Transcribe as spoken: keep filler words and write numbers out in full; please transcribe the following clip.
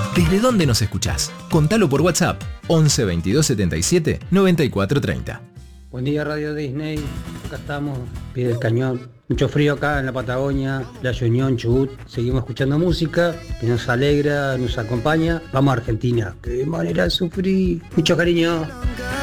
¿Desde dónde nos escuchás? Contalo por WhatsApp once veintidós setenta y siete noventa y cuatro treinta. Buen día Radio Disney, acá estamos, pie del cañón. Mucho frío acá en la Patagonia, la Unión, Chubut. Seguimos escuchando música que nos alegra, nos acompaña. Vamos a Argentina, qué manera de sufrir. Mucho cariño.